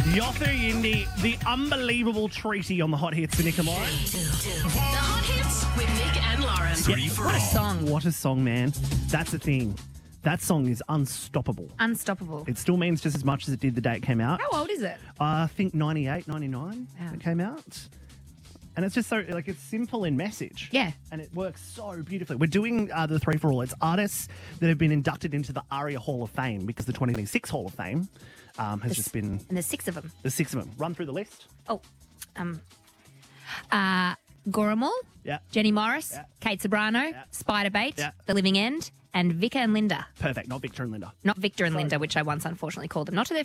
Yothu Yindi, the unbelievable treaty on the Hot Hits for Nick and Lauren. The Hot Hits with Nick and Lauren. What a song. What a song, man. That's the thing. That song is unstoppable. Unstoppable. It still means just as much as it did the day it came out. How old is it? I think 98, 99 Wow. it came out. And it's just so, it's simple in message. Yeah. And it works so beautifully. We're doing the 3 for All. It's artists that have been inducted into the ARIA Hall of Fame because the 2026 Hall of Fame has just been... And there's 6 of them. There's 6 of them. Run through the list. Oh. Goramal, Yeah. Jenny Morris, Yeah. Kate Sobrano, Yeah. Spider Bait, Yeah. The Living End, and Vika and Linda. Perfect. Not Victor and Linda. Not Victor and Linda, which I once unfortunately called them. Not to their